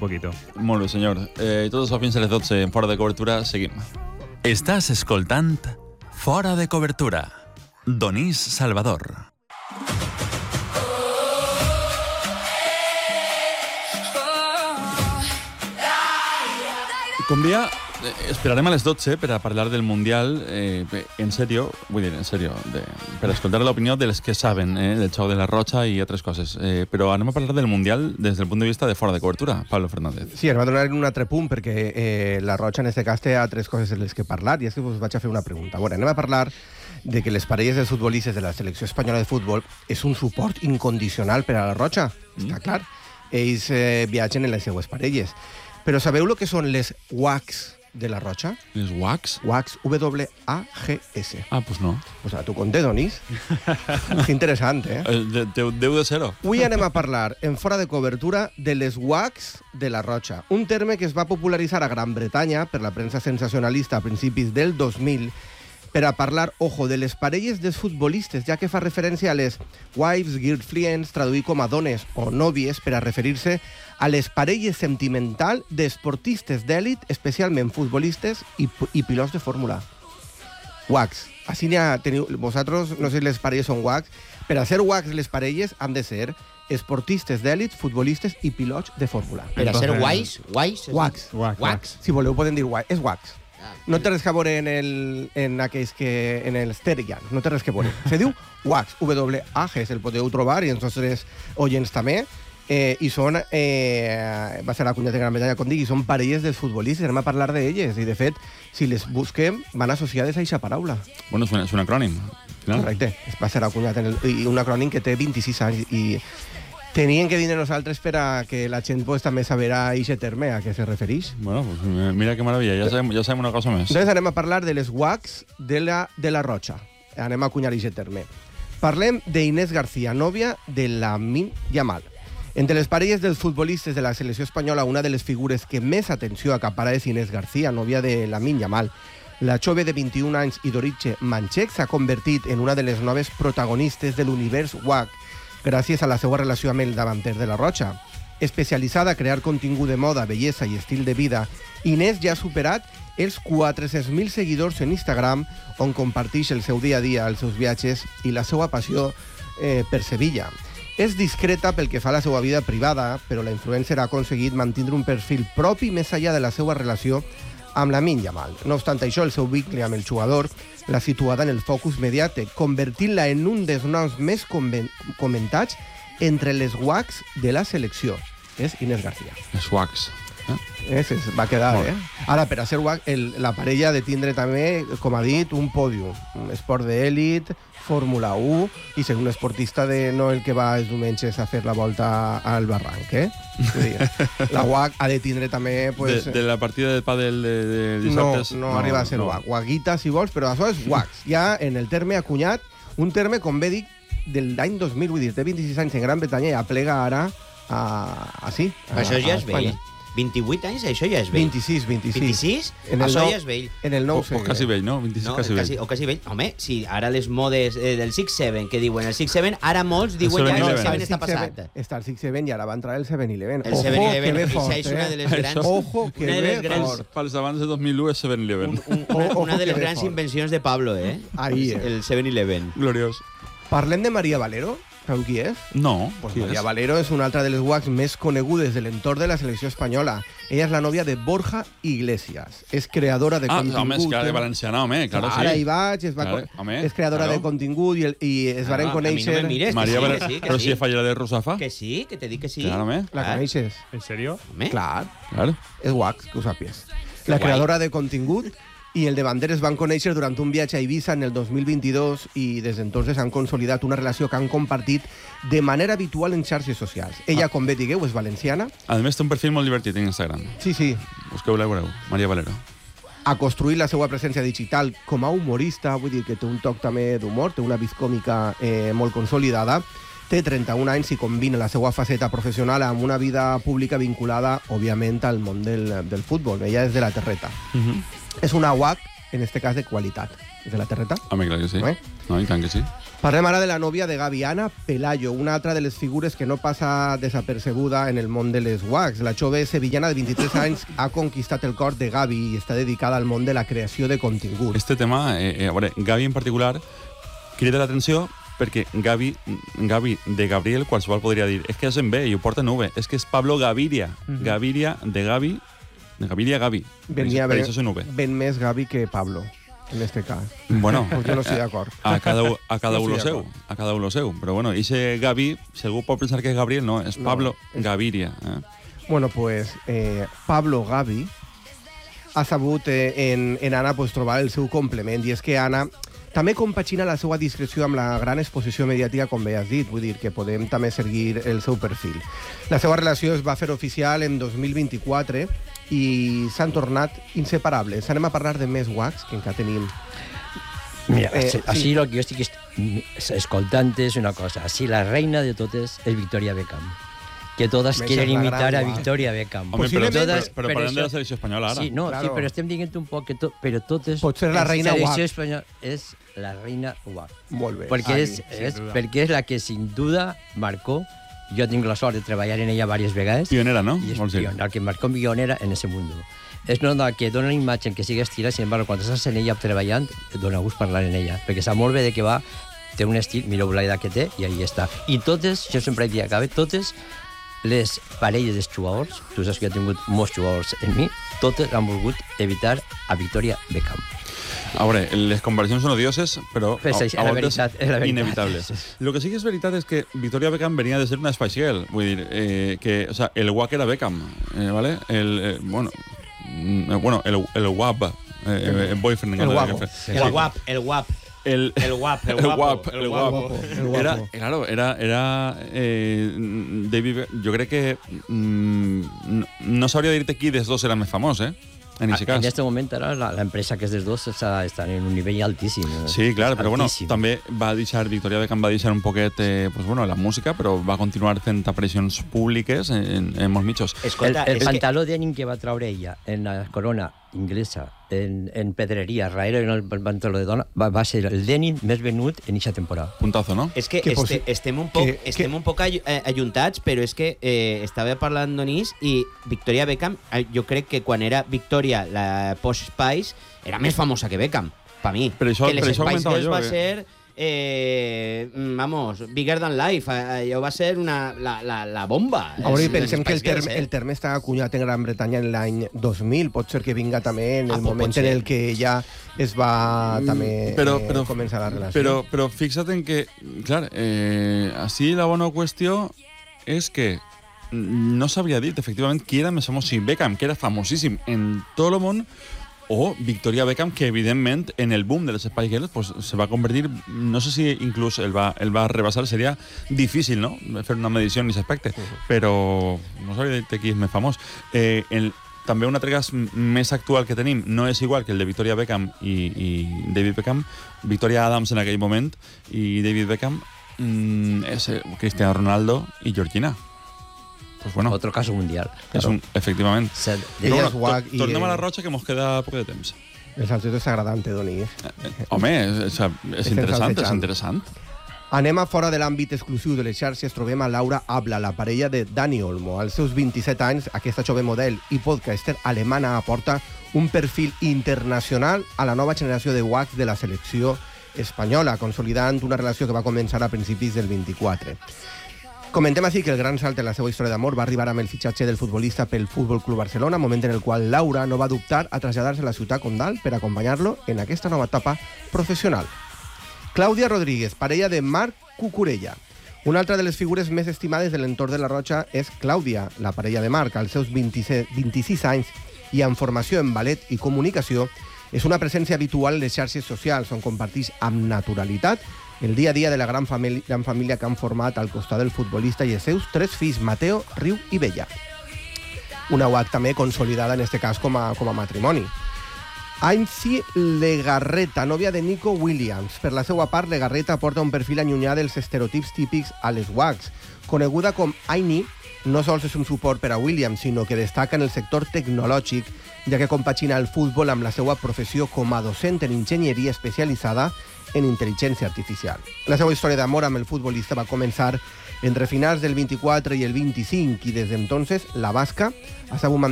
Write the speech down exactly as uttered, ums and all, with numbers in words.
poquito. Molt bé, senyor. Eh, tot això fins a les dotze en Fora de Cobertura. Seguim. Estàs escoltant Fora de Cobertura. Donís Salvador. Com dia, eh, esperarem a les dotze per a parlar del Mundial, eh, en sèrio, vull dir, en sèrio, de, per escoltar l'opinió dels que saben, eh, del xou de la Rocha i altres coses. Eh, però anem a parlar del Mundial des del punt de vista de Fora de Cobertura, Pablo Fernández. Sí, anem a donar un altre punt, perquè eh, la Rocha en este cas té altres coses en les que parlar, i és que us vaig a fer una pregunta. Bueno, anem a parlar de que les parelles dels futbolistes de la selecció espanyola de futbol és un suport incondicional per a la Rocha, mm. està clar. Ells eh, viatgen en les seues parelles. Però sabeu el que són les W A Cs de la Rocha? Les W A Cs? W A Cs, W A G S. Ah, pues no. Pues a tu compte, Donís. És interessant, eh? eh de, de, deu de ser-ho. Avui anem a parlar, en Fora de Cobertura, de les W A Cs de la Rocha. Un terme que es va popularitzar a Gran Bretanya per la premsa sensacionalista a principis del dos mil per a parlar, ojo, de les parelles dels futbolistes, ja que fa referència a les wives, girlfriends, traduir com a dones o nòvies, per a referir-se a les parelles sentimental d'esportistes d'èlit, especialment futbolistes i, i pilots de fórmula. W A Cs. Així n'hi ha, teniu, vosaltres, no sé si les parelles són W A Cs, per a ser W A Cs les parelles han de ser esportistes d'èlit, futbolistes i pilots de fórmula. Per a ser guais? Guais? W A Cs. W A Cs. Si voleu podem dir guai. És W A Cs. No té res que veure en, el, en aquells que... en els terians, no té res que veure. Se diu W A Cs, W A G S, el podeu trobar, i els nostres oients també. Eh, I són... Eh, va ser la cunyat de Gran Bretanya, com dic, i són parelles dels futbolistes, anem a parlar d'elles, i de fet, si les busquem, van associades a aquesta paraula. Bueno, és un, és un acrònim. No? Correcte, va ser la cunyat, en el, i un acrònim que té vint-i-sis anys, i tenien que vindre nosaltres per a que la gent pues, també saberà a aquest terme a què se refereix. Bueno, pues mira que maravilla, ja sabem, ja sabem una cosa més. Entonces anem a parlar de les W A Cs de la, de la Rocha. Anem a acunyar aquest terme. Parlem d'Inés García, nòvia de Lamine Yamal. Entre les parelles dels futbolistes de la selecció espanyola, una de les figures que més atenció acapara és Inés García, nòvia de Lamine Yamal. La jove de vint-i-un anys i d'origen manxec s'ha convertit en una de les noves protagonistes de l'univers W A C, gràcies a la seva relació amb el davanter de la Rocha. Especialitzada a crear contingut de moda, bellesa i estil de vida, Inés ja ha superat els quatre-cents mil seguidors en Instagram, on comparteix el seu dia a dia, els seus viatges i la seva passió eh, per Sevilla. És discreta pel que fa a la seva vida privada, però la influencer ha aconseguit mantenir un perfil propi més enllà de la seva relació amb Lamine Yamal. No obstant això, el seu vincle amb el jugador l'ha situada en el focus mediàtic, convertint-la en un dels noms més comentats entre les W A Cs de la selecció. És Inés García. Les W A Cs. Eh? Es, es, va quedar, eh? Ara, per a ser W A C, el, la parella ha de tindre també, com ha dit, un pòdium. Un esport d'èlit, Fórmula u, i ser un esportista de no el que va els diumenges a fer la volta al barranc, eh? Dir, la W A C ha de tindre també... Pues, de, de la partida de pàdel de, de dissabtes... No, no, no arriba a ser no. W A C. Guaguita, si vols, però això és W A C. Ja en el terme acunyat, un terme, com bé dic, de l'any dos mil, vull dir, té vint-i-sis anys en Gran Bretanya i aplega ara a, a, sí, a, això ja a és vell. vint-i-vuit anys, això ja és vell. vint-i-sis, vint-i-sis. vint-i-sis? En el això nou, ja és vell. En el nou o, o quasi vell, no? vint-i-sis no, quasi vell. Quasi, o quasi vell. Home, si ara les modes eh, del six seven, que diuen el six seven, ara molts diuen ja que el seven està passat. Està el six seven i ara va entrar el seven eleven. El seven eleven, això és una de les grans... Ojo, que ve fort. Pels abans de dos mil u és seven eleven. Un, un, una, una de les grans invencions de Pablo, eh? Ahí, eh? El seven eleven. Gloriós. Parlem de Maria Valero. Sabeu qui és? No. Pues Maria és? Valero és una altra de les W A Cs més conegudes de l'entorn de la selecció espanyola. Ella és la nòvia de Borja Iglesias. És creadora de ah, contingut... Ah, home, és que de valenciana, home, claro, sí. Ara hi vaig, es va claro, home, és creadora claro. de contingut i, el, i es ah, varen conèixer... A mi no me mires, Maria que sí, Valero, que sí, que però sí. si falla de Rosafa. Que sí, que te dic que sí. Claro, home. La coneixes? ¿En serio? Home. Clar. Claro. És W A C, que ho sàpies. La creadora de contingut i el de Bander es van conèixer durant un viatge a Eivissa en el dos mil vint-i-dos i des d'entonces han consolidat una relació que han compartit de manera habitual en xarxes socials. Ella, ah. com bé digueu, és valenciana. A més, té un perfil molt divertit en Instagram. Sí, sí. Busqueu-la, veureu. Maria Valero. Ha construït la seva presència digital com a humorista, vull dir que té un toc també d'humor, té una vis còmica eh, molt consolidada. Té trenta-un anys i combina la seva faceta professional amb una vida pública vinculada, òbviament, al món del, del futbol. Ella és de la terreta. Uh -huh. És una W A C en este cas de qualitat. De la terreta? Home, clar que sí. Eh? No, i tant que sí. Parlem ara de la nòvia de Gavi, Ana Pelayo, una altra de les figures que no passa desapercebuda en el món de les W A Cs. La jove sevillana de vint-i-tres anys ha conquistat el cor de Gavi i està dedicada al món de la creació de contingut. Este tema, eh, eh, a veure, Gavi en particular, crida l'atenció perquè Gavi, Gavi de Gabriel, qualsevol podria dir, és que és en B i ho porta en V, és que és Pablo Gaviria. Uh-huh. Gaviria de Gavi, de Gaviria Gavi. Venia per ben, això és en V. ben més Gavi que Pablo, en este cas. Bueno, pues jo no estic d'acord. A cada, a cada No un lo estic seu, a cada un lo seu. Però bueno, ese Gavi, si algú pot pensar que és Gabriel, no, és Pablo No, és- Gaviria. Eh? Bueno, pues eh, Pablo Gavi ha sabut eh, en, en Anna pues, trobar el seu complement, i és que Anna també compagina la seva discreció amb la gran exposició mediàtica, com bé has dit, vull dir que podem també seguir el seu perfil. La seva relació es va fer oficial en dos mil vint-i-quatre i s'han tornat inseparables. Anem a parlar de més W A Cs, que encara tenim. Mira, Eh, així, sí. així el que jo estic est- escoltant és una cosa. Si la reina de totes és Victoria Beckham, que todas Més quieren és la imitar gran a W A C. Victoria Beckham. Home, però, Posiblement- però, Totes- però per parlem de la això- selecció espanyola ara. Sí, no, Claro. sí, però estem dient un poc que to, però totes... Pot ser la reina La W A selecció C. espanyola és la reina W A C. Molt bé. Perquè, Ai, és, és, perquè és la que sin duda marcó. Jo tinc la sort de treballar en ella diverses vegades. Pionera, no? I és Vols dir? pionera, que marcó pionera en ese mundo. És una dona que dona una imatge en què sigues tira, sin embargo, quan estàs en ella treballant, et dona gust parlar en ella, perquè sap molt bé de què va, té un estil, mireu l'edat que té, i ahí està. I totes, jo sempre dic, acabe, totes les parelles de jugadors, tu saps que he tingut molts jugadors en mi, totes han volgut evitar a Victoria Beckham. A veure, les comparacions són odioses, però Pues a, és a la voltes veritat, és la veritat. inevitables. Lo que sí que és veritat és que Victoria Beckham venia de ser una Spice Girl. Vull dir, eh, que, o sea, el W A C era Beckham, eh, ¿vale? El, eh, bueno, mm, bueno, el, el W A P, eh, el boyfriend. El no, guapo. que- El guap, el guap. El, El guap, el el guapo, guap, el el guapo. guapo. El guapo. Era, claro, era, era eh, David, Be- jo crec que mm, no, no sabria dir-te qui dels dos era més famós, eh? En aquest En cas. este moment ara la, la empresa que és dels dos està, està en un nivell altíssim. eh? Sí, clar, però bueno, Altíssim. també va deixar, Victoria Beckham va deixar un poquet eh, pues, bueno, la música, però va continuar fent aparicions públiques en, en molts mitjos. El, Escolta, el és que... pantaló d'ànim que va treure ella en la corona inglesa, en, en pedreria, darrere en el pantaló de dona, va, va ser el denim més venut en eixa temporada. Puntazo, no? És que, Que este, possi- estem un poc, que- estem que- un poc ay- eh, ajuntats, però és que eh, estava parlant d'Onís i Victoria Beckham, eh, jo crec que quan era Victoria, la Posh Spice, era més famosa que Beckham, per mi. Per això- que les per això Spice comentava Girls jo va que- ser... Eh, mm, vamos, Bigger Than Life, eh, allò va ser una, la, la, la bomba. Ara Les- pensem les que el Spice Girls, terme, eh? el terme està acunyat en Gran Bretanya en l'any dos mil, pot ser que vinga també en Ah, el pot moment ser. en el que ella es va també Però, eh, però, començar la relació. però, però fixa't en que, clar, eh, així la bona qüestió és que no sabria dir efectivament qui era més famós, si Beckham, que era famosíssim en tot el món, o Victoria Beckham, que evidentment en el boom de les Spice Girls pues, se va convertir, no sé si inclús el va, el va rebassar, seria difícil, no?, fer una medició en aquest aspecte, però no sabria dir qui és més famós. Eh, el, també un altre cas m- més actual que tenim no és igual que el de Victoria Beckham i, i David Beckham. Victoria Adams en aquell moment i David Beckham mm, és eh, Cristiano Ronaldo i Georgina. Pues bueno, Otro caso mundial. és un, efectivament. Se- Ella Però és bueno, guac to- i, tornem a la eh, Rocha, que mos queda poc de temps. El salseo és agradante, Doni. Eh, Home, és, és, és interessant, és interessant. Anem a fora de l'àmbit exclusiu de les xarxes, trobem a Laura Abla, la parella de Dani Olmo. Als seus vint-i-set anys, aquesta jove model i podcaster alemana aporta un perfil internacional a la nova generació de W A Cs de la selecció espanyola, consolidant una relació que va començar a principis del vint-i-quatre. Comentem així que el gran salt en la seva història d'amor va arribar amb el fitxatge del futbolista pel Futbol Club Barcelona, moment en el qual Laura no va dubtar a traslladar-se a la ciutat condal per acompanyar-lo en aquesta nova etapa professional. Clàudia Rodríguez, parella de Marc Cucurella. Una altra de les figures més estimades de l'entorn de la Rocha és Clàudia, la parella de Marc. Als seus vint-i-set, vint-i-sis anys i amb formació en ballet i comunicació, és una presència habitual en les xarxes socials, on comparteix amb naturalitat el dia a dia de la gran família, gran família que han format al costat del futbolista i els seus tres fills, Mateo, Riu i Bella. Una W A C també consolidada, en aquest cas, com a, com a matrimoni. Ainsi Legarreta, nòvia de Nico Williams. Per la seva part, Legarreta porta un perfil allunyat dels estereotips típics a les W A Cs. Coneguda com Aini, no sols és un suport per a Williams, sinó que destaca en el sector tecnològic, ja que compagina el futbol amb la seva professió com a docent en enginyeria especialitzada en intel·ligència artificial. La seva història d'amor amb el futbolista va començar entre finals del vint-i-quatre i el vint-i-cinc, i des d'entonces la basca ha sabut